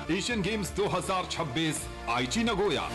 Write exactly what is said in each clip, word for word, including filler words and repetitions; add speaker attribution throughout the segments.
Speaker 1: Asian games दो हज़ार छब्बीस आईची Nagoya.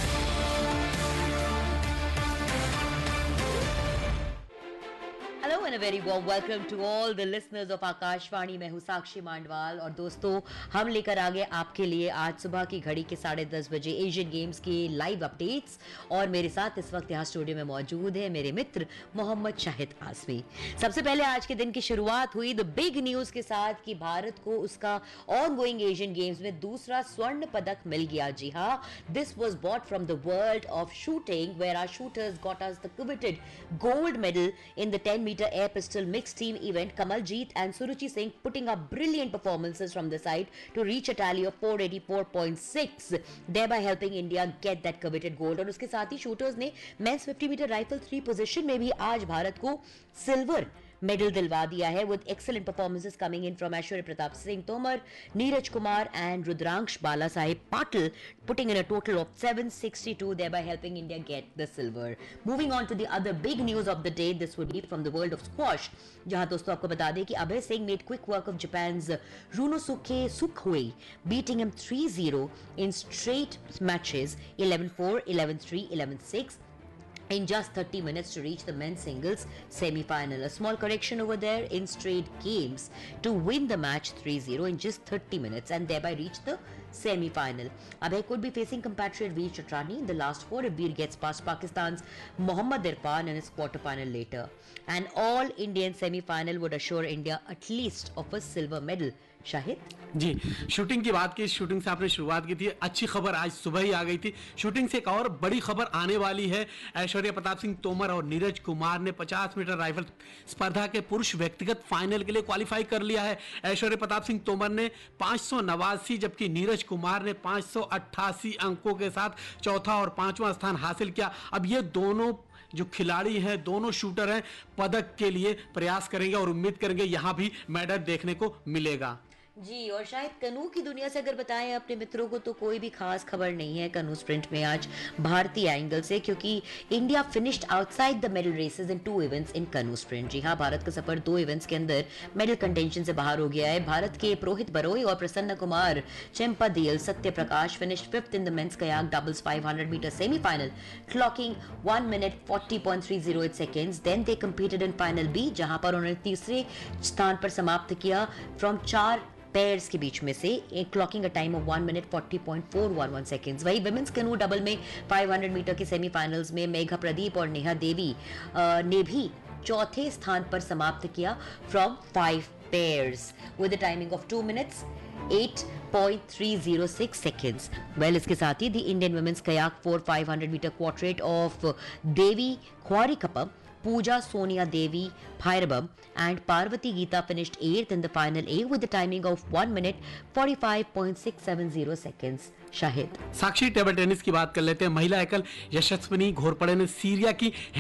Speaker 2: Hello and a very warm welcome to all the listeners of Akashvani. मैं हूँ साक्षी मांडवाल और दोस्तों हम लेकर आ गए आपके लिए आज सुबह की घड़ी के साढ़े दस बजे एशियन गेम्स के लाइव अपडेट्स। और मेरे साथ इस वक्त यहाँ स्टूडियो में मौजूद है मेरे मित्र मोहम्मद शाहिद आसमी। सबसे पहले आज के दिन की शुरुआत हुई द बिग न्यूज के साथ कि भारत को उसका ऑन गोइंग एशियन गेम्स में दूसरा स्वर्ण पदक मिल गया। जी हाँ, this was bought from the world of shooting where our shooters got us the coveted gold medal in the ten meter air pistol mixed team event. Kamaljeet and Suruchi Singh putting up brilliant performances from the side to reach a tally of four eighty-four point six, thereby helping India get that coveted gold. और उसके साथ ही shooters ने mains fifty metre rifle three position में भी आज भारत को silver medal दिलवा दिया है with excellent performances coming in from Aishwarya Pratap Singh Tomar, Neeraj Kumar and Rudraksh Balasaheb Patil putting in a total of seven sixty-two, thereby helping India get the silver. Moving on to the other big news of the day, this would be from the world of squash, जहां दोस्तों आपको बता दें कि Abhay Singh made quick work of Japan's Runosuke Sukhoi, beating him three zero in straight matches eleven four, eleven three, eleven six. In just thirty minutes to reach the men's singles semi-final. A small correction over there in straight games to win the match three zero in just thirty minutes and thereby reach the semi-final. Abhay could be facing compatriot Veer Chatrani in the last four if Veer gets past Pakistan's Mohammad Irfan in his quarter-final later. An all-Indian semi-final would assure India at least of a silver medal. Shahid
Speaker 3: ji, shooting की बात की, shooting से आपने शुरुआत की थी। अच्छी खबर आज सुबह ही आ गई थी। शूटिंग से एक और बड़ी खबर आने वाली है। ऐश्वर्या प्रताप सिंह तोमर और नीरज कुमार ने पचास मीटर राइफल स्पर्धा के पुरुष व्यक्तिगत फाइनल के लिए क्वालिफाई कर लिया है। ऐश्वर्या प्रताप सिंह तोमर ने पाँच सौ नवासी जबकि नीरज कुमार ने पाँच सौ अट्ठासी अंकों के साथ चौथा और पांचवा स्थान हासिल किया। अब ये दोनों जो खिलाड़ी हैं, दोनों शूटर हैं, पदक के लिए प्रयास करेंगे और उम्मीद करेंगे यहां भी मेडल देखने को मिलेगा।
Speaker 2: जी, और शायद कनू की दुनिया से अगर बताएं अपने मित्रों को तो कोई भी खास खबर नहीं है कनू स्प्रिंट में आज भारतीय एंगल से, क्योंकि India finished outside the medal races in to events in कनू स्प्रिंट। जी हाँ, भारत का सफर दो इवेंट्स के अंदर मेडल कंटेंशन से बाहर हो गया है। भारत के रोहित बरोई और प्रसन्न Kumar चेम्पादेल Satya Prakash finished fifth in the mains kayak doubles five hundred metre semifinal clocking one minute forty point three zero eight seconds. Then they competed in final B जहां पर उन्होंने तीसरे स्थान पर समाप्त किया फ्रॉम चार पेयर्स के बीच में से, एक clocking a time of one minute forty point four one one seconds. वही विमेंस कैनू डबल में फाइव हंड्रेड मीटर के सेमीफाइनल्स में मेघा प्रदीप और नेहा देवी ने भी चौथे स्थान पर समाप्त किया from five pairs with a timing of two minutes at point three zero six seconds. Well, इसके साथ ही the Indian women's kayak four five hundred metre क्वार्टरेट of Devi ख्वारिकपम, Pooja Sonia Devi Bhairabam and Parvati Geeta finished eighth in the final A with the timing of one minute forty-five point six seven zero seconds. Shahid
Speaker 3: Sakshi, table tennis की बात कर लेते हैं। महिला एकल यशस्विनी घोरपड़े ने Syria की